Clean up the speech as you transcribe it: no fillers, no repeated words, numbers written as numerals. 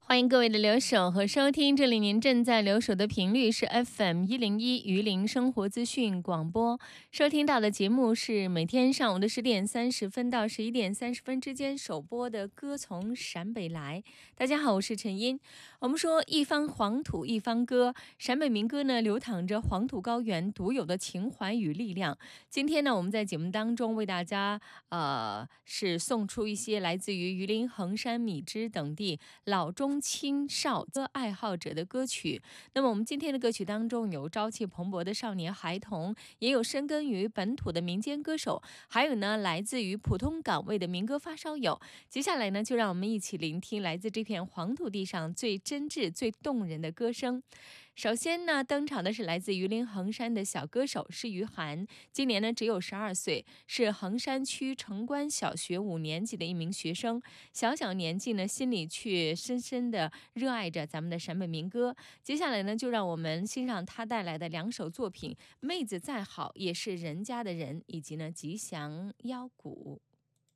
欢迎各位的留守和收听，这里您正在留守的频率是 FM101榆林生活资讯广播，收听到的节目是每天上午的10点30分到11点30分之间首播的歌从陕北来。大家好，我是陈音。我们说一方黄土一方歌，陕北民歌呢流淌着黄土高原独有的情怀与力量。今天呢，我们在节目当中为大家是送出一些来自于榆林、衡山、米脂等地老中青少歌爱好者的歌曲。那么我们今天的歌曲当中有朝气蓬勃的少年孩童，也有深耕于本土的民间歌手，还有呢来自于普通岗位的民歌发烧友。接下来呢，就让我们一起聆听来自这片黄土地上最真挚、最动人的歌声。首先呢，登场的是来自榆林衡山的小歌手，是于涵，今年呢只有12岁，是衡山区城关小学5年级的一名学生。小小年纪呢，心里却深深的热爱着咱们的陕北民歌。接下来呢，就让我们欣赏他带来的2首作品《妹子再好也是人家的人》，以及呢《吉祥腰鼓》。